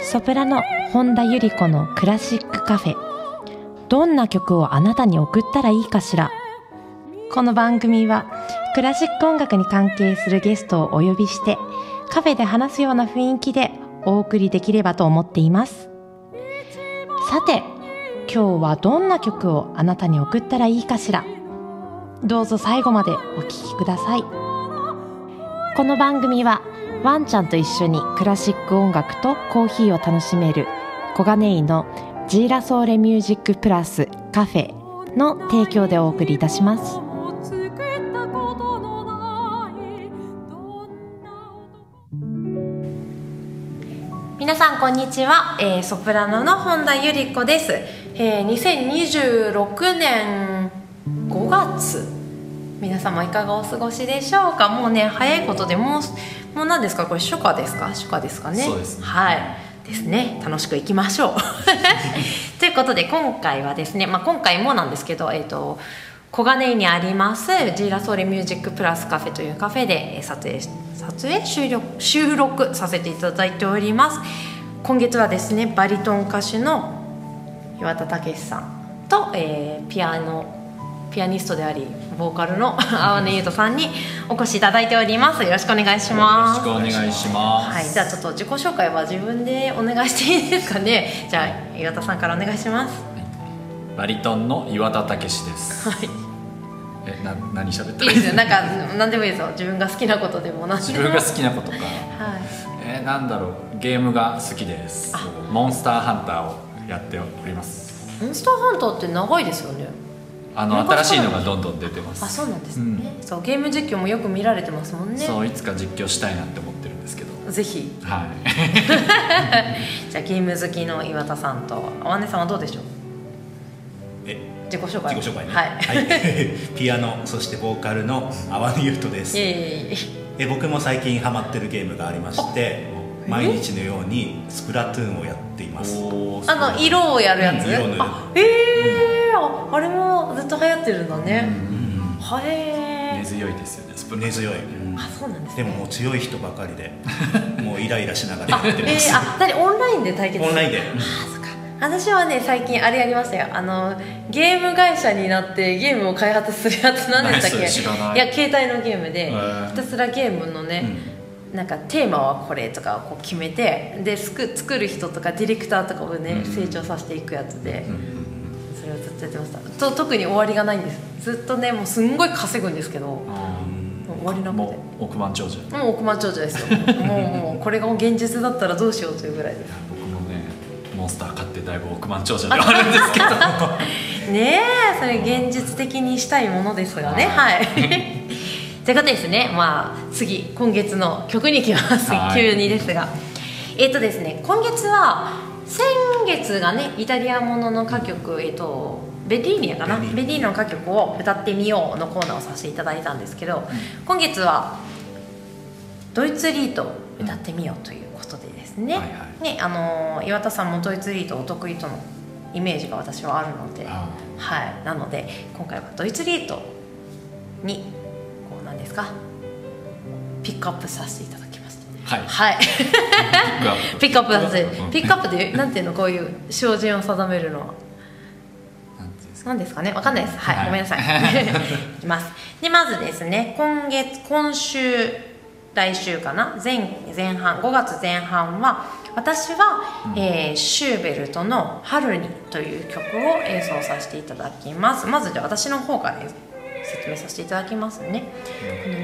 ソプラノ本田由里子のクラシックカフェ。どんな曲をあなたに送ったらいいかしら。この番組はクラシック音楽に関係するゲストをお呼びしてカフェで話すような雰囲気でお送りできればと思っています。さて、今日はどんな曲をあなたに送ったらいいかしら。どうぞ最後までお聴きください。この番組はワンちゃんと一緒にクラシック音楽とコーヒーを楽しめる小金井のジーラソーレミュージックプラスカフェの提供でお送りいたします。皆さんこんにちは、ソプラノの本田由里子です。2026年5月、皆様いかがお過ごしでしょうか。もうね、早いことでもう何ですか、これ初夏ですかね。 そうです、 はいですね。楽しくいきましょうということで今回はですね、今回もなんですけど、小金井にありますジーラソーレミュージックプラスカフェというカフェで収録させていただいております。今月はですね、バリトン歌手の岩田武さんと、ピアニストでありボーカルの淡根優斗さんにお越しいただいております。よろしくお願いします。 よろしくお願いします。 はい、じゃあちょっと自己紹介は自分でお願いしていいですかね。じゃあ岩田さんからお願いします。 バリトンの岩田武です。 はい。 何喋ったらいいですよ。なんか何でもいいですよ。自分が好きなことでも何でも。 自分が好きなことか。 はい。 なんだろう、ゲームが好きです。モンスターハンターをやっております。 モンスターハンターって長いですよね。 新しいのがどんどん出てます。 あ、そうなんですね。そう、ゲーム実況もよく見られてますもんね。 そう、いつか実況したいなって思ってるんですけど。 ぜひ。 はい。 じゃあゲーム好きの岩田さんと淡根さんはどうでしょう。自己紹介ね。 はい。 ピアノ、そしてボーカルの淡根優斗です。僕も最近ハマってるゲームがありまして、毎日のようにスプラトゥーンをやっています。 色をやるやつ。 色塗る。 あれもずっと流行ってるんだね。 根強いですよね。 根強い。 そうなんです。 でももう強い人ばかりで、もうイライラしながらやってます。 オンラインで対決。 オンラインで。 私はね、最近あれやりましたよ。ゲーム会社になってゲームを開発するやつ。何でしたっけ。いや、携帯のゲームでひたすらゲームのね、なんかテーマはこれとかこう決めて、で作る人とかディレクターとかをね、成長させていくやつで、それをずっとやってました。特に終わりがないんです。ずっとね、もうすんごい稼ぐんですけど、終わりなくて、 もう億万長者。 もう億万長者ですよ。もうこれが現実だったらどうしようというぐらいです。 僕もね、モンスター買ってだいぶ億万長者ではあるんですけどねえ、それ現実的にしたいものですがね。はいということですね。次、今月の曲に行きます。急にですが、ですね、今月は先月がね、イタリアものの歌曲、ベディーニかな、ベディーニの歌曲を歌ってみようのコーナーをさせていただいたんですけど、今月はドイツリートを歌ってみようということでですね。岩田さんもドイツリートお得意とのイメージが私はあるので、なので今回はドイツリートに何ですか、ピックアップさせていただきました。ピックアップさせて、ピックアップでなんていうの、こういう照準を定めるのは何ですかね、わかんないです。ごめんなさい。いきます。で、まずですね、今週来週かな、前半5月前半は私は、シューベルトの「春に」という曲を演奏させていただきます。まずじゃあ私の方から説明させていただきますね。